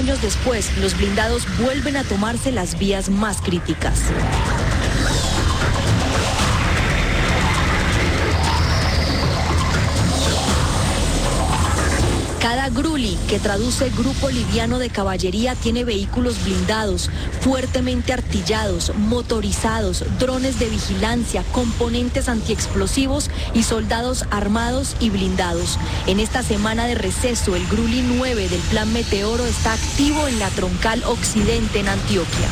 años después, los blindados vuelven a tomarse las vías más críticas. Cada Gruli, que traduce Grupo Liviano de Caballería, tiene vehículos blindados, fuertemente artillados, motorizados, drones de vigilancia, componentes antiexplosivos y soldados armados y blindados. En esta semana de receso, el Gruli 9 del Plan Meteoro está activo en la Troncal Occidente en Antioquia.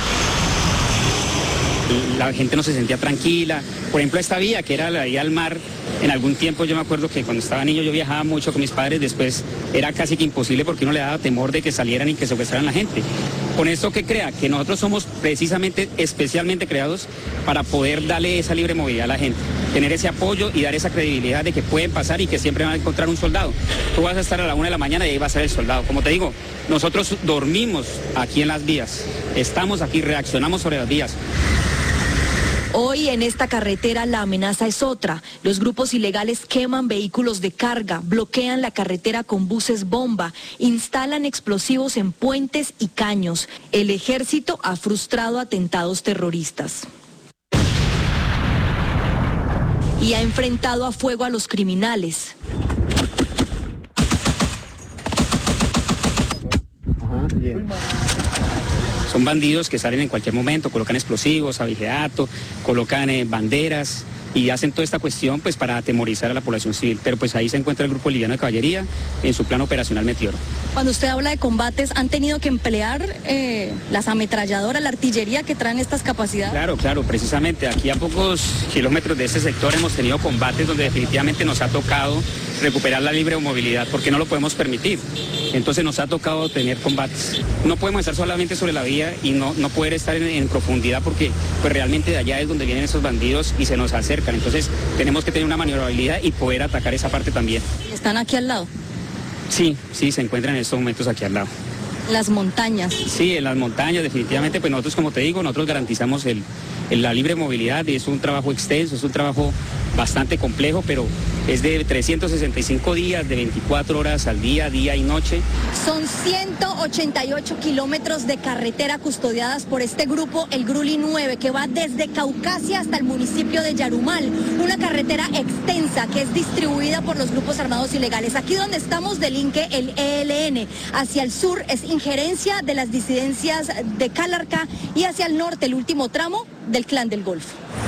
La gente no se sentía tranquila. Por ejemplo, esta vía, que era la vía al mar, en algún tiempo yo me acuerdo que cuando estaba niño yo viajaba mucho con mis padres, después era casi que imposible porque uno le daba temor de que salieran y que secuestraran a la gente. Con esto que crea que nosotros somos precisamente, especialmente creados para poder darle esa libre movilidad a la gente, tener ese apoyo y dar esa credibilidad de que pueden pasar y que siempre van a encontrar un soldado. Tú vas a estar a la 1 de la mañana y ahí va a ser el soldado. Como te digo, nosotros dormimos aquí en las vías, estamos aquí, reaccionamos sobre las vías. Hoy en esta carretera la amenaza es otra. Los grupos ilegales queman vehículos de carga, bloquean la carretera con buses bomba, instalan explosivos en puentes y caños. El ejército ha frustrado atentados terroristas y ha enfrentado a fuego a los criminales. Son bandidos que salen en cualquier momento, colocan explosivos, abigeato, colocan banderas y hacen toda esta cuestión pues para atemorizar a la población civil. Pero pues ahí se encuentra el Grupo Liviano de Caballería en su plan operacional Meteoro. Cuando usted habla de combates, ¿han tenido que emplear las ametralladoras, la artillería que traen estas capacidades? Claro, precisamente aquí a pocos kilómetros de ese sector hemos tenido combates donde definitivamente nos ha tocado recuperar la libre movilidad porque no lo podemos permitir. Entonces nos ha tocado tener combates. No podemos estar solamente sobre la vía y no poder estar en profundidad porque pues realmente de allá es donde vienen esos bandidos y se nos acercan. Entonces tenemos que tener una maniobrabilidad y poder atacar esa parte también. ¿Están aquí al lado? Sí, se encuentran en estos momentos aquí al lado. Las montañas. Sí, en las montañas definitivamente, pues nosotros, como te digo, nosotros garantizamos la libre movilidad. Es un trabajo extenso, es un trabajo bastante complejo, pero es de 365 días, de 24 horas al día y noche. Son 188 kilómetros de carretera custodiadas por este grupo, el Gruli 9, que va desde Caucasia hasta el municipio de Yarumal. Una carretera extensa que es distribuida por los grupos armados ilegales. Aquí donde estamos delinque el ELN. Hacia el sur es injerencia de las disidencias de Calarcá y hacia el norte el último tramo del Clan del Golfo.